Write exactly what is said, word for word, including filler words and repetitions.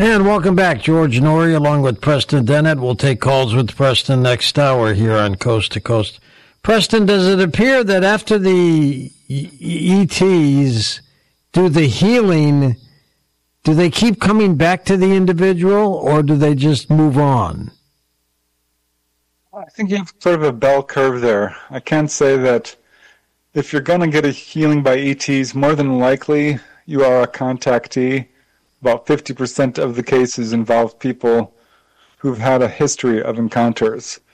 And welcome back, George Noory, along with Preston Dennett. We'll take calls with Preston next hour here on Coast to Coast. Preston, does it appear that after the E Ts do the healing, do they keep coming back to the individual, or do they just move on? I think you have sort of a bell curve there. I can't say that if you're going to get a healing by E Ts, more than likely you are a contactee. About fifty percent of the cases involve people who've had a history of encounters.